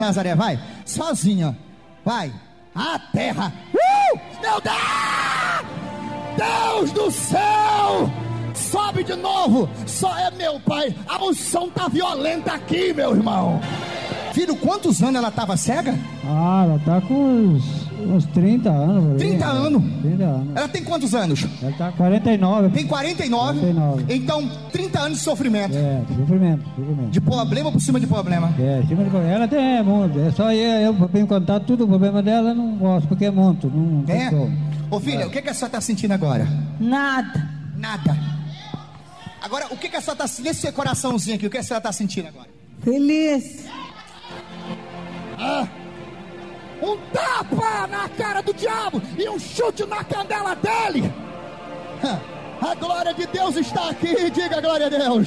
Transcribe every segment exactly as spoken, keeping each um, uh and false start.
Nazaré, vai, sozinha, vai, a terra, uh, meu Deus, Deus do céu, sobe de novo, só é meu pai, a unção tá violenta aqui, meu irmão. Filho, quantos anos ela estava cega? Ah, ela tá com uns, uns trinta anos. trinta anos? trinta anos. Ela tem quantos anos? Ela tá com quarenta e nove. Tem quarenta e nove? quarenta e nove. Então, trinta anos de sofrimento. É, sofrimento, sofrimento. De problema por cima de problema. É, cima de problema. Ela tem é, muito. É só eu, eu bem contar tudo o problema dela, eu não gosto, porque é muito. Não, é? Como. Ô filha, é. o que, que a senhora tá sentindo agora? Nada. Nada. Agora, o que, que a senhora tá sentindo? Nesse seu coraçãozinho aqui, o que a senhora tá sentindo agora? Feliz. Ah, um tapa na cara do diabo e um chute na canela dele. A glória de Deus está aqui, diga a glória a Deus.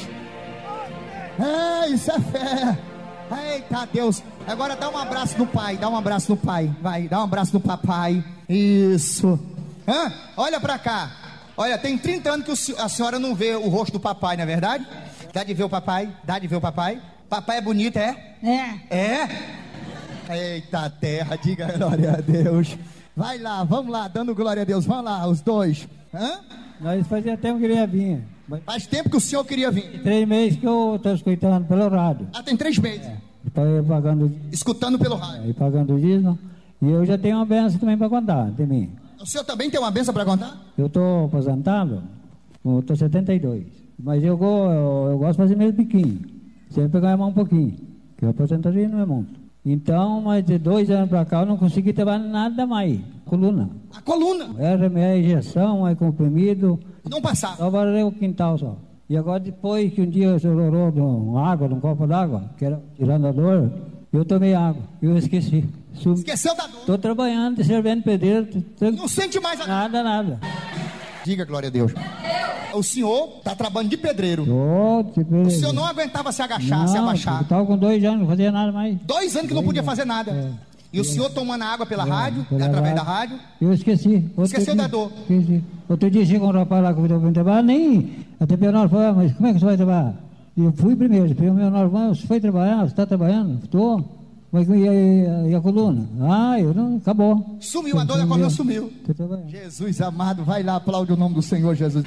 É, isso é fé. Eita Deus. Agora dá um abraço no pai, dá um abraço no pai. Vai, dá um abraço no papai. Isso. Hã? Olha pra cá. Olha, tem trinta anos que a senhora não vê o rosto do papai, não é verdade? Dá de ver o papai? Dá de ver o papai? Papai é bonito, é? É. É? Eita terra, diga glória a Deus. Vai lá, vamos lá, dando glória a Deus. Vamos lá, os dois. Hã? Nós fazia tempo que eu queria vir. Faz tempo que o senhor queria vir. Tem três meses que eu estou escutando pelo rádio. Ah, tem três meses. É. Eu pagando, escutando pelo rádio. É, e pagando o dízimo. E eu já tenho uma benção também para contar de mim. O senhor também tem uma benção para contar? Eu estou aposentado, eu estou setenta e dois. Mas eu, eu, eu gosto de fazer meio biquinho. Sempre ganhar mais um pouquinho. Que a aposentadoria não é muito. Então, mas de dois anos para cá eu não consegui trabalhar nada mais. Coluna. A coluna? Era minha injeção, é comprimido. Não passava. Só varei o quintal só. E agora depois que um dia o senhor orou de uma água, de um copo d'água, que era tirando a dor, eu tomei água. Eu esqueci. Sum... Esqueceu da dor? Estou trabalhando, servendo pedreiro. Tô... Não sente mais a... Nada, nada. Diga glória a Deus. O senhor está trabalhando de pedreiro. Tô, de pedreiro. O senhor não aguentava se agachar, não, se abaixar. Eu estava com dois anos, não fazia nada mais. Dois anos que dois não podia anos. fazer nada. É. E o senhor tomando água pela é, rádio, pela através rádio. da rádio. Eu esqueci. Outro Esqueceu dia, da dor. Esqueci. Outro dia chegou um rapaz lá que eu fui trabalhar, nem. Até meu nome falou, mas como é que você vai trabalhar? E eu fui primeiro. Eu meu nome, você foi trabalhar? Você está trabalhando? Estou. Mas e a, e a coluna? Ah, eu não, acabou. Sumiu, a dor da coluna sumiu. Jesus amado, vai lá, aplaude o nome do Senhor Jesus.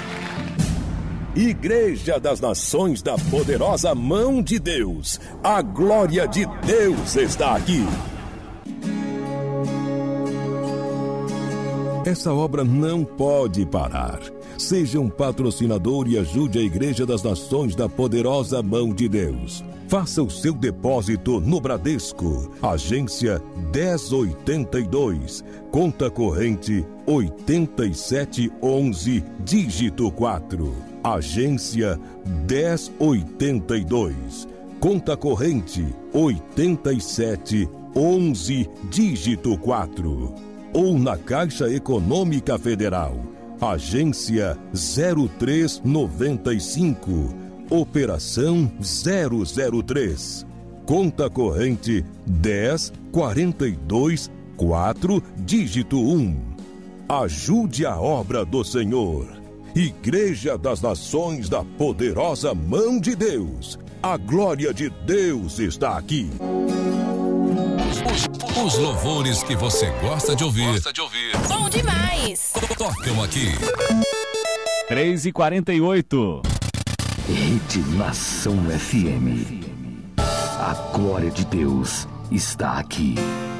Igreja das Nações da Poderosa Mão de Deus. A glória de Deus está aqui. Essa obra não pode parar. Seja um patrocinador e ajude a Igreja das Nações da Poderosa Mão de Deus. Faça o seu depósito no Bradesco, agência dez oitenta e dois, conta corrente oitenta e sete onze, dígito quatro. Agência dez oitenta e dois, conta corrente oitenta e sete onze, dígito quatro. Ou na Caixa Econômica Federal, agência zero três noventa e cinco, operação zero zero três, conta corrente dez quarenta e dois quatro, dígito um. Ajude a obra do Senhor. Igreja das Nações da Poderosa Mão de Deus. A glória de Deus está aqui. Os, os louvores que você gosta de ouvir. Gosta de ouvir. Bom demais. Tocam aqui. três e quarenta e oito. Rede Nação F M. A glória de Deus está aqui.